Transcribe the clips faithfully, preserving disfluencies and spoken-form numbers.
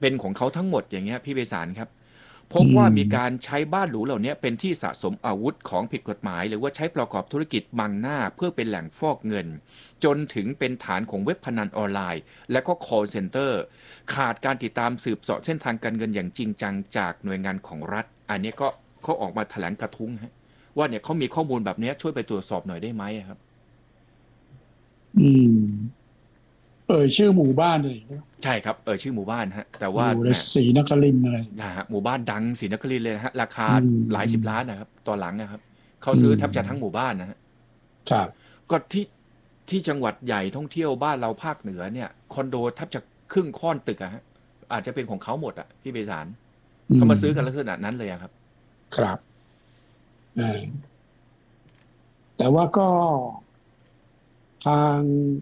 เป็นของเขาทั้งหมดอย่างเงี้ยพี่ไพศาลครับพบว่ามีการใช้บ้านหรูเหล่านี้เป็นที่สะสมอาวุธของผิดกฎหมายหรือว่าใช้ประกอบธุรกิจบังหน้าเพื่อเป็นแหล่งฟอกเงินจนถึงเป็นฐานของเว็บพนันออนไลน์และก็ call center ขาดการติดตามสืบเสาะเส้นทางการเงินอย่างจริงจังจากหน่วยงานของรัฐอันนี้ก็เขาออกมาแถลงกระทุ้งฮะว่าเนี่ยเขามีข้อมูลแบบนี้ช่วยไปตรวจสอบหน่อยได้ไหมครับอืมเอ่ยชื่อหมู่บ้านเลยใช่ครับเออชื่อหมู่บ้านฮะแต่ว่าอยู่ในศรีนครินทร์อะไรนะฮะหมู่บ้านดังศรีนครินทร์เลยนะฮะราคาหลายสิบล้านนะครับตอนหลังนะครับเขาซื้อแทบจะทั้งหมู่บ้านนะฮะครับก็ที่ที่จังหวัดใหญ่ท่องเที่ยวบ้านเราภาคเหนือเนี่ยคอนโดแทบจะครึ่งค่อนตึกอะฮะอาจจะเป็นของเขาหมดอะพี่เบสารเขามาซื้อกันลักษณะนั้นเลยครับครับแต่ว่าก็ทาง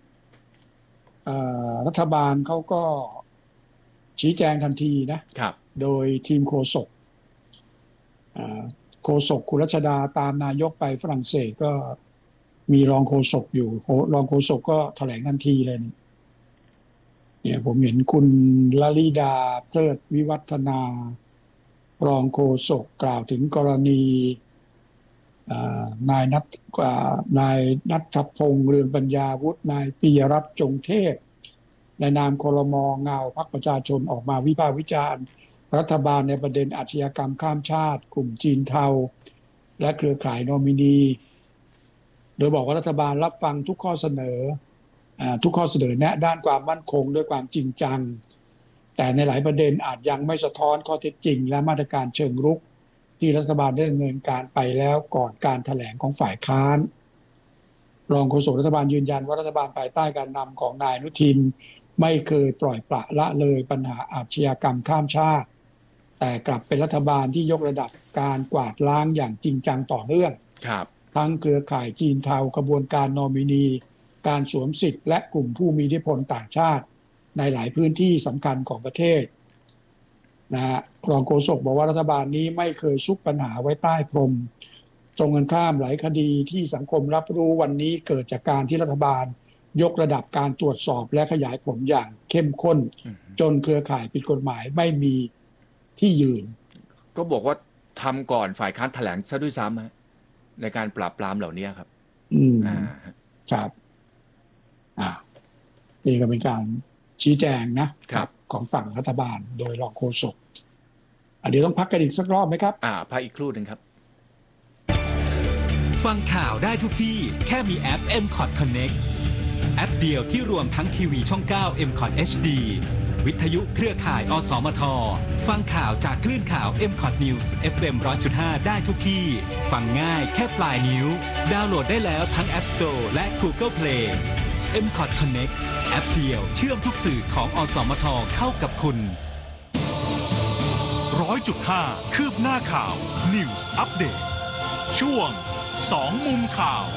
รัฐบาลเขาก็ชี้แจงทันทีนะครับโดยทีมโฆษกโฆษกคุณรัชดาตามนายกไปฝรั่งเศสก็มีรองโฆษกอยู่รองโฆษกก็แถลงทันทีเลยเนี่ยผมเห็นคุณลลิดาเพลิดวิวัฒนารองโฆษกกล่าวถึงกรณีนายนัทนายนัทพงษ์เรืองปัญญาวุฒินายปิยรัตน์จงเทพในนามครม.เงาพรรคประชาชนออกมาวิพากษ์วิจารณ์รัฐบาลในประเด็นอาชญากรรมข้ามชาติกลุ่มจีนเทาและเครือข่ายนอมินีโดยบอกว่ารัฐบาลรับฟังทุกข้อเสนอทุกข้อเสนอแนะด้านความมั่นคงด้วยความจริงจังแต่ในหลายประเด็นอาจยังไม่สะท้อนข้อเท็จจริงและมาตรการเชิงรุกที่รัฐบาลได้ดำเนินการไปแล้วก่อนการแถลงของฝ่ายค้านรองโฆษกรัฐบาลยืนยันว่ารัฐบาลภายใต้การนำของนายอนุทินไม่เคยปล่อยปละละเลยปัญหาอาชญากรรมข้ามชาติแต่กลับเป็นรัฐบาลที่ยกระดับการกวาดล้างอย่างจริงจังต่อเนื่องทั้งเครือข่ายจีนเทากระบวนการนอมินีการสวมสิทธิ์และกลุ่มผู้มีอิทธิพลต่างชาติในหลายพื้นที่สำคัญของประเทศนะฮะรองโฆษกบอกว่ารัฐบาลนี้ไม่เคยซุกปัญหาไว้ใต้พรมตรงกันข้ามหลายคดีที่สังคมรับรู้วันนี้เกิดจากการที่รัฐบาลยกระดับการตรวจสอบและขยายผลอย่างเข้มข้นจนเครือข่ายผิดกฎหมายไม่มีที่ยืนก็บอกว่าทำก่อนฝ่ายค้านแถลงซะด้วยซ้ำในการปราบปรามเหล่านี้ครับอืมอ่าครับอ่านี่ก็เป็นการชี้แจงนะครับของฝั่งรัฐบาลโดยรองโฆษกเดี๋ยวต้องพักกันอีกสักรอบไหมครับอ่าพักอีกครู่หนึ่งครับฟังข่าวได้ทุกที่แค่มีแอป เอ็ม คอท Connect แอปเดียวที่รวมทั้งทีวีช่องเก้า เอ็ม คอท เอช ดี วิทยุเครือข่ายอสมทฟังข่าวจากคลื่นข่าว เอ็ม คอท News เอฟ เอ็ม หนึ่งร้อยจุดห้า ได้ทุกที่ฟังง่ายแค่ปลายนิ้วดาวน์โหลดได้แล้วทั้ง App Store และ Google Play เอ็ม คอท Connect แอปเดียวเชื่อมทุกสื่อของอสมทเข้ากับคุณร้อยจุดห้าคืบหน้าข่าว News Update ช่วงสองมุมข่าว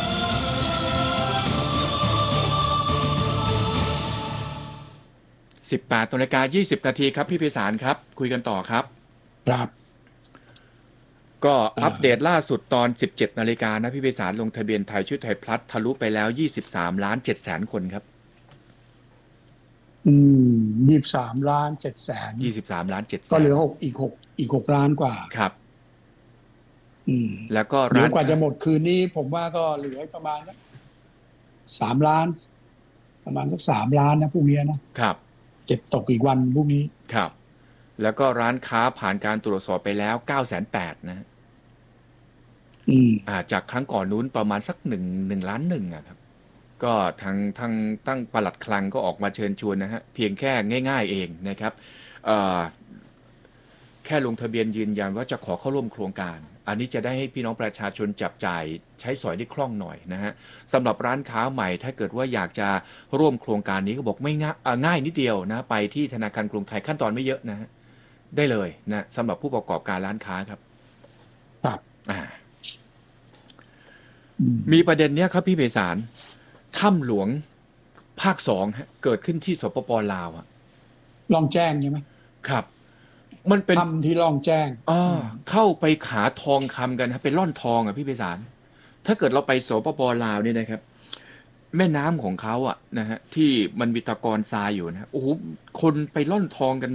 สิบแปดนาฬิกายี่สิบนาทีครับพี่ไพศาลครับคุยกันต่อครับครับก็อัปเดตล่าสุดตอน สิบเจ็ดนาฬิกานะพี่ไพศาลลงทะเบียนไทยชุดไทยพลัสทะลุไปแล้วยี่สิบสามล้านเจ็ดแสนคนครับอืมยี่สิบสามล้านเจ็ดแสนยี่สิบสามล้านเจ็ดแสนก็เหลือหกอีกหกอีกหกล้านกว่าครับอืมแล้วก็ร้านกว่าจะหมดคืนนี้ผมว่าก็เหลือประมาณสามล้านประมาณสักสามล้านนะพรุ่งนี้นะครับเก็บตกอีกวันพรุ่งนี้ครับแล้วก็ร้านค้าผ่านการตรวจสอบไปแล้วเก้าแสนแปดนะอืมอ่าจากครั้งก่อนนู้นประมาณสักหนึ่งหนึ่งล้านหนึ่งอะครับก็ทางทางตั้งปลัดคลังก็ออกมาเชิญชวนนะฮะเพียงแค่ง่ายๆเองนะครับเอ่อแค่ลงทะเบียนยืนยันว่าจะขอเข้าร่วมโครงการอันนี้จะได้ให้พี่น้องประชาชนจับจ่ายใช้สอยได้คล่องหน่อยนะฮะสำหรับร้านค้าใหม่ถ้าเกิดว่าอยากจะร่วมโครงการนี้ก็บอกไม่ง่ายง่ายนิดเดียวนะไปที่ธนาคารกรุงไทยขั้นตอนไม่เยอะนะฮะได้เลยนะสำหรับผู้ประกอบการร้านค้าครับครับอ่ามีประเด็นเนี้ยครับพี่ไพศาลถ้ำหลวงภาคสองฮะเกิดขึ้นที่สปป.ลาวอะลองแจ้งใช่ไหมครับมันเป็นถ้ำที่ลองแจ้งอ่าเข้าไปขาทองคำกันครับเป็นร่อนทองอ่ะพี่ไพศาลถ้าเกิดเราไปสปป.ลาวนี่นะครับแม่น้ำของเขาอ่ะนะฮะที่มันมีตะกอนทรายอยู่นะโอ้โหคนไปร่อนทองกัน